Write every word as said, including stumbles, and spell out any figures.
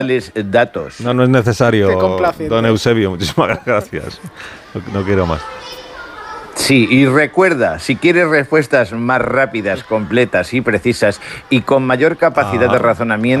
datos. No, no es necesario, Qué complaciente. don Eusebio. Muchísimas gracias. No, no quiero más. Sí, y recuerda, si quieres respuestas más rápidas, completas y precisas y con mayor capacidad Ah. de razonamiento,